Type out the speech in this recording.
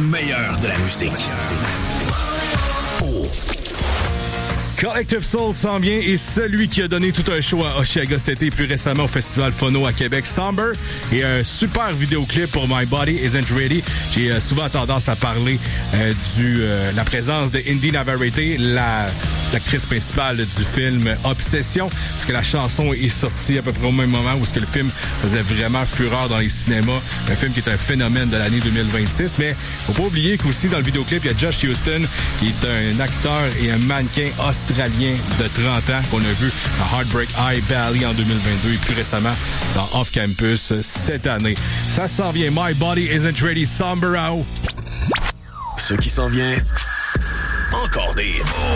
meilleur de la musique. Oh. Collective Soul s'en vient et celui qui a donné tout un show à Osheaga cet été, plus récemment au Festival Phono à Québec, Somber, et un super vidéoclip pour My Body Isn't Ready. J'ai souvent tendance à parler la présence de Indy Navarrete, l'actrice principale du film Obsession, parce que la chanson est sortie à peu près au même moment où ce que le film faisait vraiment fureur dans les cinémas. Un film qui est un phénomène de l'année 2026, mais faut pas oublier qu'aussi dans le vidéoclip, il y a Josh Houston, qui est un acteur et un mannequin australien de 30 ans qu'on a vu à Heartbreak High Valley en 2022 et plus récemment dans Off Campus cette année. Ça s'en vient. My Body Isn't Ready, Somber Out. Ce qui s'en vient, encore des hits.